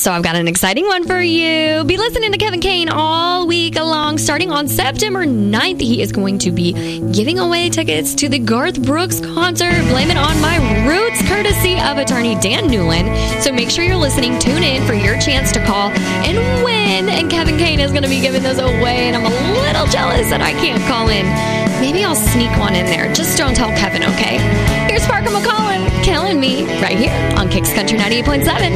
So I've got an exciting one for you. Be listening to Kevin Kane all week long. Starting on September 9th, he is going to be giving away tickets to the Garth Brooks concert, Blame It On My Roots, courtesy of attorney Dan Newland. So make sure you're listening. Tune in for your chance to call and win. And Kevin Kane is going to be giving those away. And I'm a little jealous that I can't call in. Maybe I'll sneak one in there. Just don't tell Kevin, okay? Here's Parker McCollum, Killing Me, right here on Kicks Country 98.7.